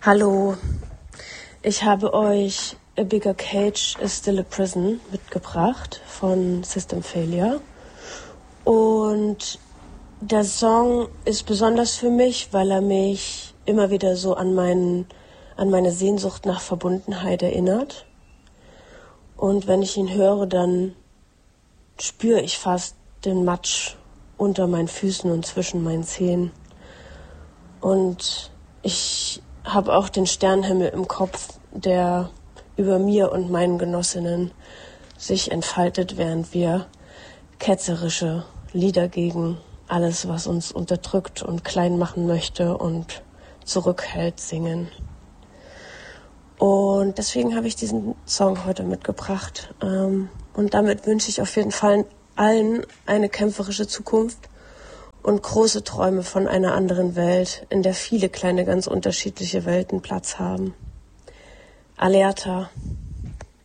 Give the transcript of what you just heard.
Hallo, ich habe euch A Bigger Cage is Still a Prison mitgebracht von System Failure. Und der Song ist besonders für mich, weil er mich immer wieder so an meine Sehnsucht nach Verbundenheit erinnert. Und wenn ich ihn höre, dann spüre ich fast den Matsch unter meinen Füßen und zwischen meinen Zehen. Und ich habe auch den Sternenhimmel im Kopf, der über mir und meinen Genossinnen sich entfaltet, während wir ketzerische Lieder gegen alles, was uns unterdrückt und klein machen möchte und zurückhält, singen. Und deswegen habe ich diesen Song heute mitgebracht. Und damit wünsche ich auf jeden Fall allen eine kämpferische Zukunft und große Träume von einer anderen Welt, in der viele kleine, ganz unterschiedliche Welten Platz haben. Alerta.